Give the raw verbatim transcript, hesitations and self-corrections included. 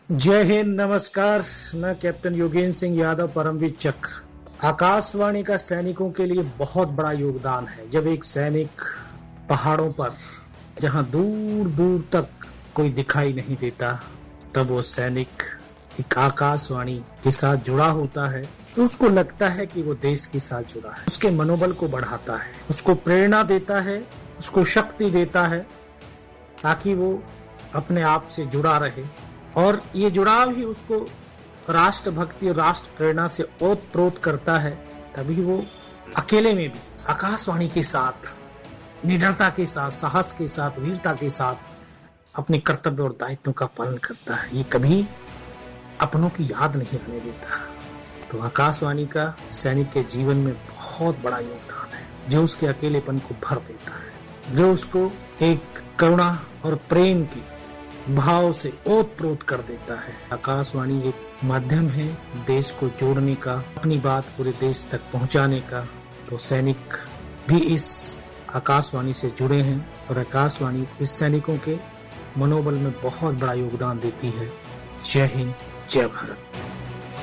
जय हिंद, नमस्कार। मैं कैप्टन योगेंद्र सिंह यादव, परमवीर चक्र। आकाशवाणी का सैनिकों के लिए बहुत बड़ा योगदान है। जब एक सैनिक पहाड़ों पर, जहां दूर दूर तक कोई दिखाई नहीं देता, तब वो सैनिक एक आकाशवाणी के साथ जुड़ा होता है तो उसको लगता है कि वो देश के साथ जुड़ा है। उसके मनोबल को बढ़ाता है, उसको प्रेरणा देता है, उसको शक्ति देता है ताकि वो अपने आप से जुड़ा रहे। और ये जुड़ाव ही उसको राष्ट्रभक्ति और राष्ट्र प्रेरणा से ओतप्रोत करता है। तभी वो अकेले में भी आकाशवाणी के साथ, निडरता के साथ, साहस के साथ, वीरता के साथ अपने कर्तव्य और दायित्वों का पालन करता है। ये कभी अपनों की याद नहीं आने देता। तो आकाशवाणी का सैनिक के जीवन में बहुत बड़ा योगदान है, जो उसके अकेलेपन को भर देता है, जो उसको एक करुणा और प्रेम की भाव से ओतप्रोत कर देता है। आकाशवाणी एक माध्यम है देश को जोड़ने का, अपनी बात पूरे देश तक पहुंचाने का। तो सैनिक भी इस आकाशवाणी से जुड़े हैं और आकाशवाणी इस सैनिकों के मनोबल में बहुत बड़ा योगदान देती है। जय हिंद, जय भारत।